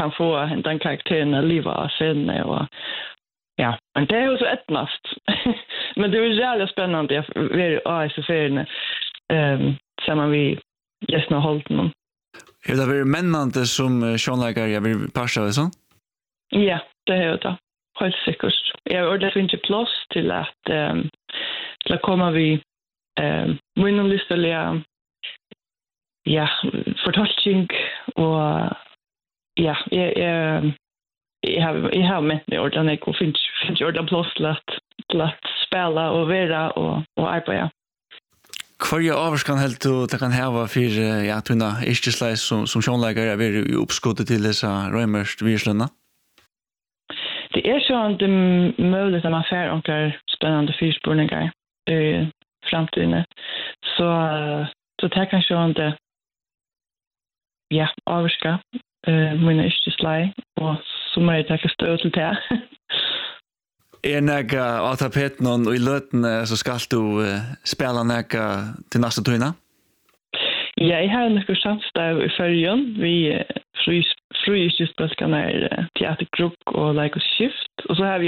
kan få den karakteren att leva sen och ja, men det är ju så ettnast. Men det är ju jävligt spännande att vara i serien samman vi gästerna hållit någon. Är det väl männande som Sean jag vill passa det så? Ja, det är det. Helt säkert. Jag har därför inte plats till att komma vi minimalistiska fortolkning och ja, jag har med det ordentligt och finns ordentligt plats till att spela och vara och arbeta. Kvar avskan helt det kan hava för tunna yrkesleis som sjånläggare är i uppskottet till dessa römerst virslunna? Det är så att det är möjligt att man får några spännande fyrspårningar i framtiden. Så det kan så inte avska mina yrkesleis och så möjligt att jag stöd till det. Näga av tapeten och i löten så ska du spela näga till nästa tuna? Ja, jag har en samstav i följen. Vi frujustböskarna teatergrupp och Like Shift. Och så har vi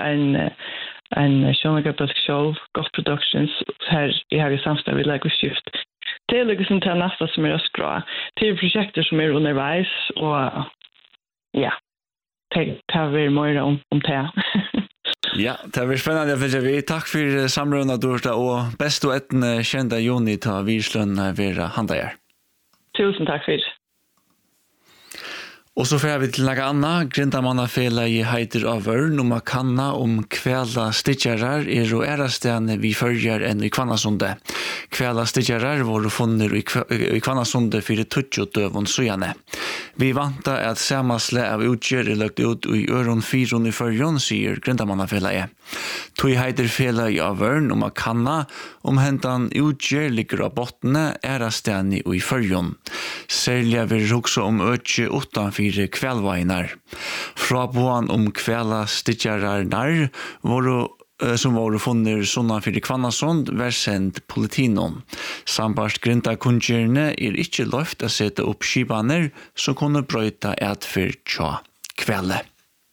en sjönagarbösk show, Ghost Productions. Här har vi samstav i Like Shift. Det är liksom till nästa som är skra. Till projekter som är undervis och ja, det har vi mer om det. Ja, det var spännande för vi. Tack för samrunda Dorsta och bäst och ett kända Joni ta Virslund vara handa er. Tusen tack för det. Och så får vi till några andra. Grindamannafela i heiter av Örn om kanna om kvälla stitjarar och ärastene vi följer än i Kvannasunde. Kvälla stitjarar var funner i Kvannasunde för det dövon sojane. Vi vantar att samasle av utgör lagt ut i Öron 4 i förrjon, säger Grindamannafela är. Tog heiter fela i av Örn om kanna om hentan utgör ligger av bottene ärastene i förrjon. Sälja vi också om ötje utanför kvällvainar. Fra boan om kvälla stitjararnar som var funner sånna för Kvannasund var sendt politinon. Sambart grinta kungjerne ikke løft å sette opp skibaner som kunne brøyta et for tja kvelle.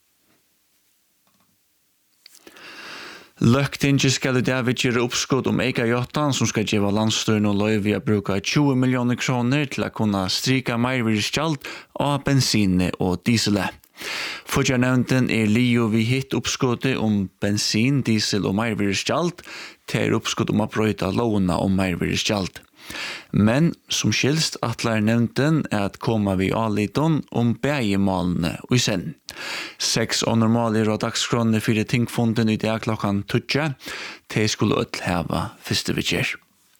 Løgtinget skal i dag gjøre oppskott om Eika-Jottan som skal gjøre landstøren og løyve å bruke 20 millioner kroner til å kunne strika meirvirskjalt av bensine og diesele. Fodjarnevnden Lio vi hitt oppskottet om bensin, diesel og meirvirskjalt til oppskott om å brøyta lovene om meirvirskjalt. Men som skilst atlar nevnten at koma vi anliton om bægemalene og i sen. 6 normaler og dagskronene for tingfonden i dag klokkan 12. De skulle utheva første vikjer.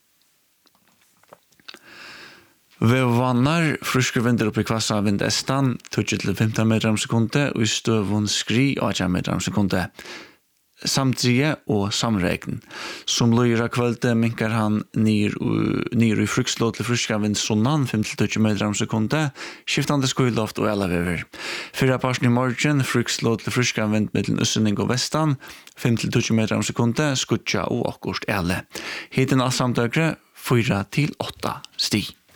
Vevvannar, fruske vinter oppi kvassa vind estan, 12-15 meter om sekunde, og i støvun skri 18 meter om sekunde. Samtrie og samregn. Som løyra kvölde minkar han nir i frukslå til fruska vind sonnan 5-20 meter om sekunde, skiftande skuiloft og elavever. Fyrra parsen i morgen, frukslå til fruska vind mellom Øssening og Vestan, 5-20 meter om sekunde, skutja og akkurst ele. Hiten av samtøkre 4-8 sti.